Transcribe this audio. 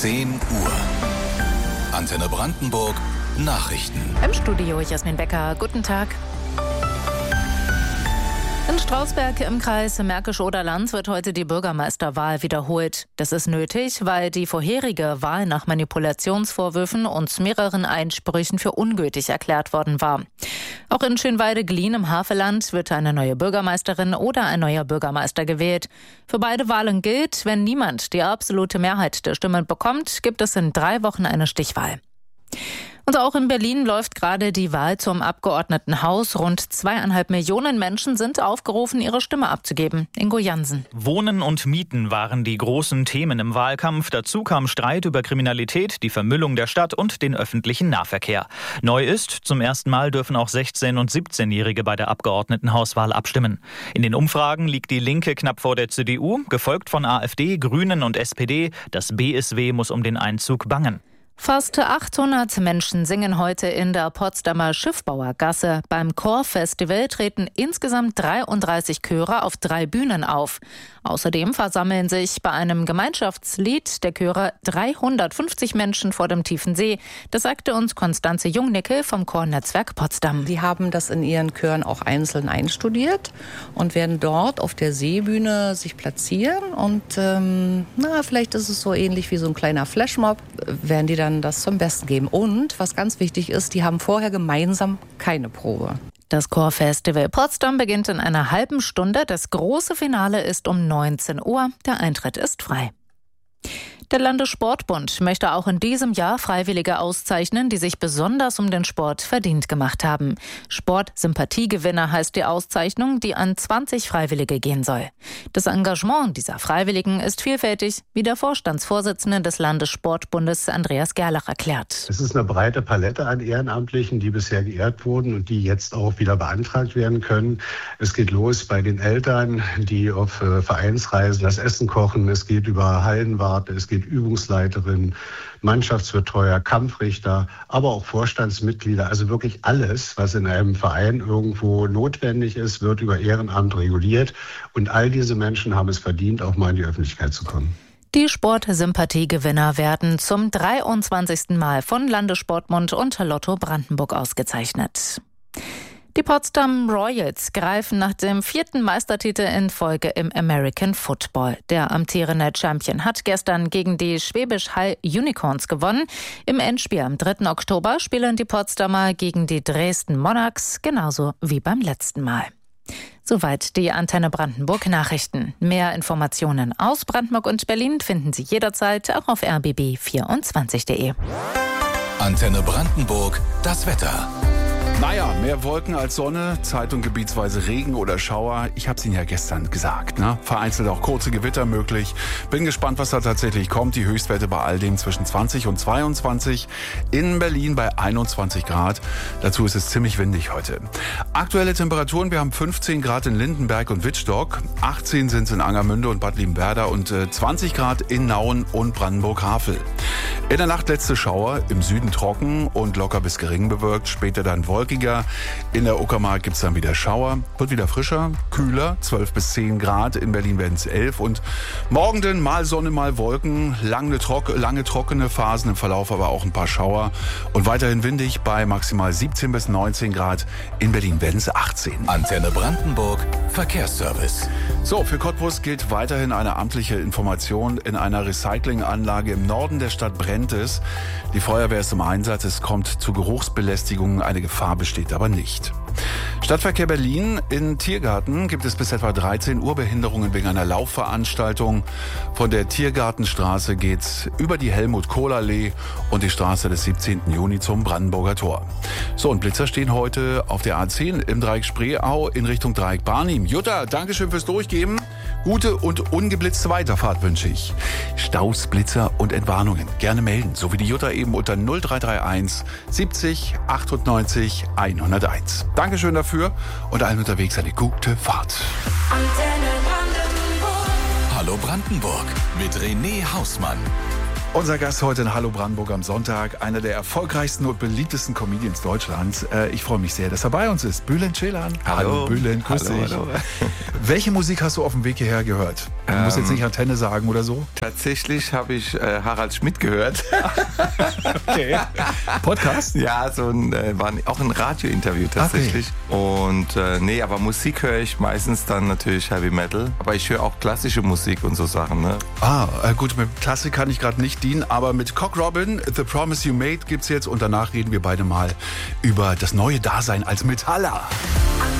10 Uhr. Antenne Brandenburg Nachrichten. Im Studio Jasmin Becker. Guten Tag. In Strausberg im Kreis Märkisch-Oderland wird heute die Bürgermeisterwahl wiederholt. Das ist nötig, weil die vorherige Wahl nach Manipulationsvorwürfen und mehreren Einsprüchen für ungültig erklärt worden war. Auch in Schönweide-Glien im Havelland wird eine neue Bürgermeisterin oder ein neuer Bürgermeister gewählt. Für beide Wahlen gilt, wenn niemand die absolute Mehrheit der Stimmen bekommt, gibt es in 3 Wochen eine Stichwahl. Und auch in Berlin läuft gerade die Wahl zum Abgeordnetenhaus. Rund 2,5 Millionen Menschen sind aufgerufen, ihre Stimme abzugeben. Ingo Jansen. Wohnen und Mieten waren die großen Themen im Wahlkampf. Dazu kam Streit über Kriminalität, die Vermüllung der Stadt und den öffentlichen Nahverkehr. Neu ist, zum ersten Mal dürfen auch 16- und 17-Jährige bei der Abgeordnetenhauswahl abstimmen. In den Umfragen liegt die Linke knapp vor der CDU, gefolgt von AfD, Grünen und SPD. Das BSW muss um den Einzug bangen. Fast 800 Menschen singen heute in der Potsdamer Schiffbauergasse. Beim Chorfestival treten insgesamt 33 Chöre auf 3 Bühnen auf. Außerdem versammeln sich bei einem Gemeinschaftslied der Chöre 350 Menschen vor dem tiefen See. Das sagte uns Konstanze Jungnickel vom Chornetzwerk Potsdam. Die haben das in ihren Chören auch einzeln einstudiert und werden dort auf der Seebühne sich platzieren. Und vielleicht ist es so ähnlich wie so ein kleiner Flashmob, werden die dann das zum Besten geben. Und was ganz wichtig ist, die haben vorher gemeinsam keine Probe. Das Chorfestival Potsdam beginnt in einer halben Stunde. Das große Finale ist um 19 Uhr. Der Eintritt ist frei. Der Landessportbund möchte auch in diesem Jahr Freiwillige auszeichnen, die sich besonders um den Sport verdient gemacht haben. Sportsympathiegewinner heißt die Auszeichnung, die an 20 Freiwillige gehen soll. Das Engagement dieser Freiwilligen ist vielfältig, wie der Vorstandsvorsitzende des Landessportbundes Andreas Gerlach erklärt. Es ist eine breite Palette an Ehrenamtlichen, die bisher geehrt wurden und die jetzt auch wieder beantragt werden können. Es geht los bei den Eltern, die auf Vereinsreisen das Essen kochen. Es geht über Hallenwarte, es geht Übungsleiterin, Mannschaftsbetreuer, Kampfrichter, aber auch Vorstandsmitglieder. Also wirklich alles, was in einem Verein irgendwo notwendig ist, wird über Ehrenamt reguliert. Und all diese Menschen haben es verdient, auch mal in die Öffentlichkeit zu kommen. Die Sportsympathiegewinner werden zum 23. Mal von Landessportbund und Lotto Brandenburg ausgezeichnet. Die Potsdam Royals greifen nach dem 4. Meistertitel in Folge im American Football. Der amtierende Champion hat gestern gegen die Schwäbisch Hall Unicorns gewonnen. Im Endspiel am 3. Oktober spielen die Potsdamer gegen die Dresden Monarchs, genauso wie beim letzten Mal. Soweit die Antenne Brandenburg Nachrichten. Mehr Informationen aus Brandenburg und Berlin finden Sie jederzeit auch auf rbb24.de. Antenne Brandenburg, das Wetter. Naja, mehr Wolken als Sonne, Zeit- und gebietsweise Regen oder Schauer. Ich habe es Ihnen ja gestern gesagt, ne? Vereinzelt auch kurze Gewitter möglich. Bin gespannt, was da tatsächlich kommt. Die Höchstwerte bei all dem zwischen 20 und 22. In Berlin bei 21 Grad. Dazu ist es ziemlich windig heute. Aktuelle Temperaturen, wir haben 15 Grad in Lindenberg und Wittstock. 18 sind es in Angermünde und Bad Liebenwerda und 20 Grad in Nauen und Brandenburg-Havel. In der Nacht letzte Schauer, im Süden trocken und locker bis gering bewölkt, später dann wolkiger. In der Uckermark gibt es dann wieder Schauer, wird wieder frischer, kühler, 12 bis 10 Grad, in Berlin werden es 11 und morgen dann mal Sonne, mal Wolken, lange trockene Phasen im Verlauf, aber auch ein paar Schauer und weiterhin windig bei maximal 17 bis 19 Grad, in Berlin werden es 18. Antenne Brandenburg, Verkehrsservice. So, für Cottbus gilt weiterhin eine amtliche Information. In einer Recyclinganlage im Norden der Stadt brennt es. Die Feuerwehr ist im Einsatz, es kommt zu Geruchsbelästigungen, eine Gefahr besteht aber nicht. Stadtverkehr Berlin. In Tiergarten gibt es bis etwa 13 Uhr Behinderungen wegen einer Laufveranstaltung. Von der Tiergartenstraße geht's über die Helmut-Kohl-Allee und die Straße des 17. Juni zum Brandenburger Tor. So, und Blitzer stehen heute auf der A10 im Dreieck Spreeau in Richtung Dreieck Barnim. Jutta, Dankeschön fürs Durchgeben. Gute und ungeblitzte Weiterfahrt wünsche ich. Staus, Blitzer und Entwarnungen gerne melden, so wie die Jutta eben unter 0331 70 98 101. Dankeschön dafür und allen unterwegs eine gute Fahrt. Hallo Brandenburg mit René Hausmann. Unser Gast heute in Hallo Brandenburg am Sonntag, einer der erfolgreichsten und beliebtesten Comedians Deutschlands. Ich freue mich sehr, dass er bei uns ist. Bülent Ceylan. Hallo Bülent, grüß dich. Hallo. Welche Musik hast du auf dem Weg hierher gehört? Du musst jetzt nicht Antenne sagen oder so. Tatsächlich habe ich Harald Schmidt gehört. Okay. Podcast? Ja, war auch ein Radiointerview tatsächlich. Okay. Und nee, aber Musik höre ich meistens dann natürlich Heavy Metal. Aber ich höre auch klassische Musik und so Sachen. Ne? Gut, mit Klassik kann ich gerade nicht dienen, aber mit Cock Robin, The Promise You Made gibt's jetzt und danach reden wir beide mal über das neue Dasein als Metaller.